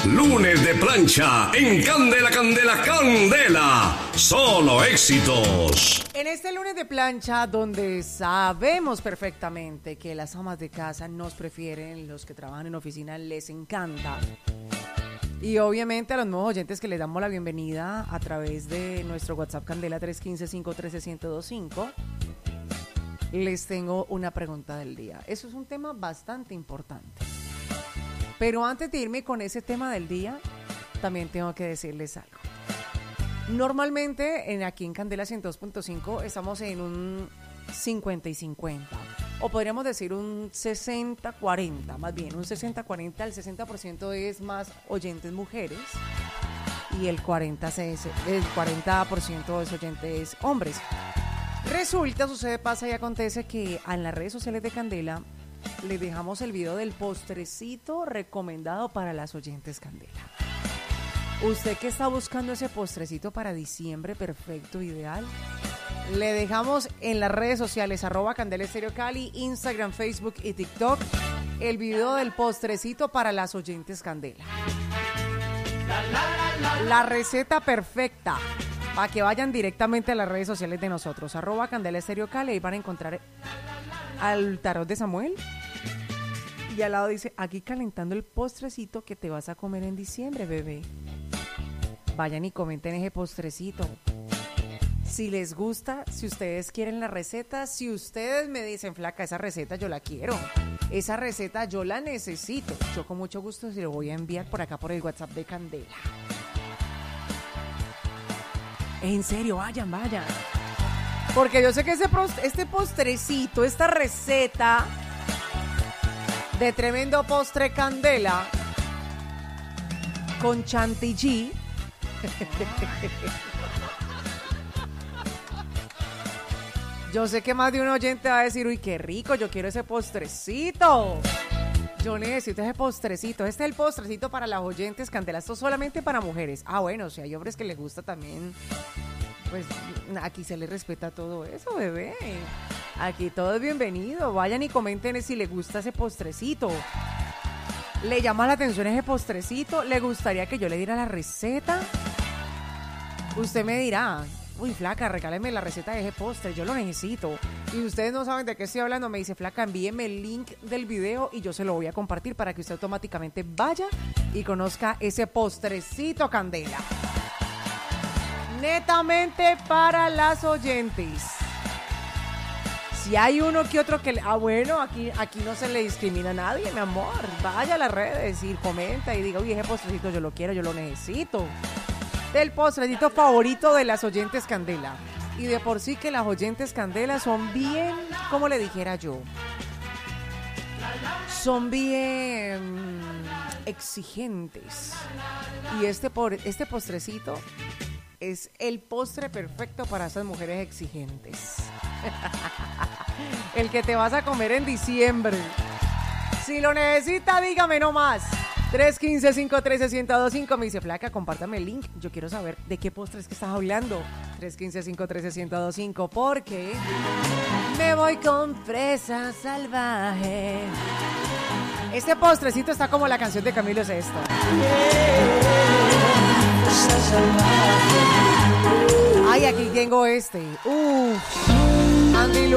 Lunes de plancha en Candela, Candela, Candela. Solo éxitos. En este lunes de plancha, donde sabemos perfectamente que las amas de casa nos prefieren, los que trabajan en oficina les encanta. Y obviamente a los nuevos oyentes que les damos la bienvenida a través de nuestro WhatsApp Candela 315-513-1025, les tengo una pregunta del día. Eso es un tema bastante importante. Pero antes de irme con ese tema del día, también tengo que decirles algo. Normalmente aquí en Candela 102.5 estamos en un 50 y 50. O podríamos decir un 60-40, más bien un 60-40. El 60% es más oyentes mujeres y el 40% es oyentes hombres. Resulta, sucede, pasa y acontece que en las redes sociales de Candela les dejamos el video del postrecito recomendado para las oyentes Candela. Usted que está buscando ese postrecito para diciembre perfecto, ideal, le dejamos en las redes sociales @Candela Estéreo Cali, Instagram, Facebook y TikTok el video del postrecito para las oyentes Candela. La receta perfecta para que vayan directamente a las redes sociales de nosotros, @Candela Estéreo Cali, y van a encontrar al tarot de Samuel. Y al lado dice, aquí calentando el postrecito que te vas a comer en diciembre, bebé. Vayan y comenten ese postrecito. Si les gusta, si ustedes quieren la receta, si ustedes me dicen, flaca, esa receta yo la quiero, esa receta yo la necesito, yo con mucho gusto se lo voy a enviar por acá por el WhatsApp de Candela. En serio, vayan. Porque yo sé que este postrecito, esta receta de tremendo postre Candela con chantilly yo sé que más de un oyente va a decir, uy, qué rico, yo quiero ese postrecito, yo necesito ese postrecito. Este es el postrecito para las oyentes Candela, esto es solamente para mujeres. Bueno, si hay hombres que les gusta también, pues aquí se les respeta todo eso, bebé. Aquí todo es bienvenido. Vayan y comenten si les gusta ese postrecito. ¿Le llama la atención ese postrecito? ¿Le gustaría que yo le diera la receta? Usted me dirá, uy, flaca, regáleme la receta de ese postre, yo lo necesito. Y ustedes no saben de qué estoy hablando, me dice, flaca, envíeme el link del video y yo se lo voy a compartir para que usted automáticamente vaya y conozca ese postrecito Candela. Netamente para las oyentes. Si hay uno que otro que... bueno, aquí no se le discrimina a nadie, mi amor. Vaya a las redes y comenta y diga, uy, ese postrecito yo lo quiero, yo lo necesito. Del postrecito favorito de las oyentes Candela. Y de por sí que las oyentes Candela son bien, como le dijera yo, son bien exigentes. Y este postrecito es el postre perfecto para esas mujeres exigentes. El que te vas a comer en diciembre. Si lo necesita, dígame nomás. 315-513-1025. Me dice, flaca, compártame el link. Yo quiero saber de qué postre es que estás hablando. 315-513-1025. Porque me voy con fresa salvaje. Este postrecito está como la canción de Camilo Sesto. Ay, aquí tengo este. Andy